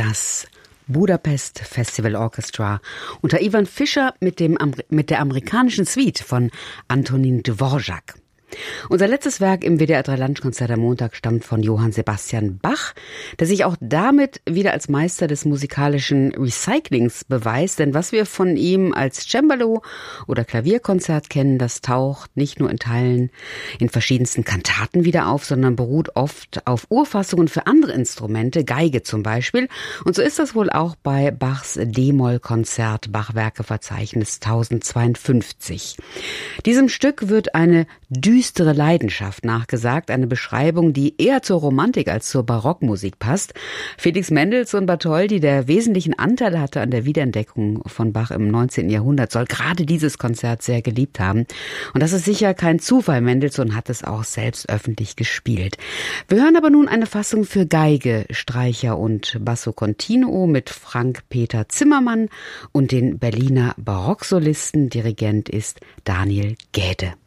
Das Budapest Festival Orchestra unter Ivan Fischer mit der amerikanischen Suite von Antonin Dvorak. Unser letztes Werk im WDR 3 Lunchkonzert am Montag stammt von Johann Sebastian Bach, der sich auch damit wieder als Meister des musikalischen Recyclings beweist. Denn was wir von ihm als Cembalo- oder Klavierkonzert kennen, das taucht nicht nur in Teilen in verschiedensten Kantaten wieder auf, sondern beruht oft auf Urfassungen für andere Instrumente, Geige zum Beispiel. Und so ist das wohl auch bei Bachs D-Moll-Konzert, Bachwerkeverzeichnis 1052. Diesem Stück wird eine düstere Leidenschaft nachgesagt, eine Beschreibung, die eher zur Romantik als zur Barockmusik passt. Felix Mendelssohn Bartholdy, der wesentlichen Anteil hatte an der Wiederentdeckung von Bach im 19. Jahrhundert, soll gerade dieses Konzert sehr geliebt haben. Und das ist sicher kein Zufall. Mendelssohn hat es auch selbst öffentlich gespielt. Wir hören aber nun eine Fassung für Geige, Streicher und Basso Continuo mit Frank-Peter Zimmermann und den Berliner Barocksolisten. Dirigent ist Daniel Gäde.